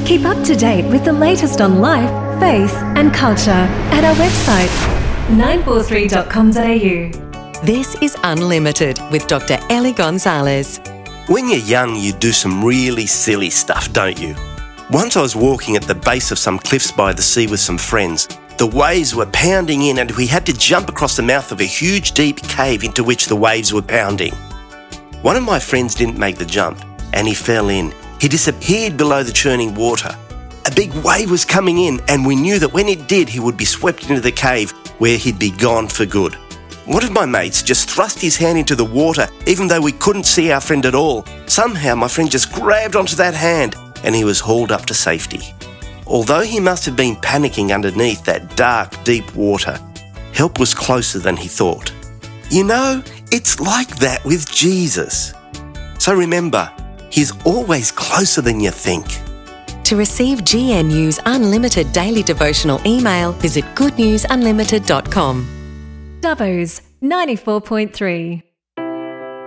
Keep up to date with the latest on life, faith and culture at our website 943.com.au. This is Unlimited with Dr. Ellie Gonzalez. When you're young, you do some really silly stuff, don't you? Once I was walking at the base of some cliffs by the sea with some friends. The waves were pounding in and we had to jump across the mouth of a huge deep cave into which the waves were pounding. One of my friends didn't make the jump and he fell in. He disappeared below the churning water. A big wave was coming in and we knew that when it did, he would be swept into the cave where he'd be gone for good. One of my mates just thrust his hand into the water even though we couldn't see our friend at all. Somehow my friend just grabbed onto that hand and he was hauled up to safety. Although he must have been panicking underneath that dark, deep water, help was closer than he thought. You know, it's like that with Jesus. So remember, He's always closer than you think. To receive GNU's unlimited daily devotional email, visit goodnewsunlimited.com. Dubbo's 94.3.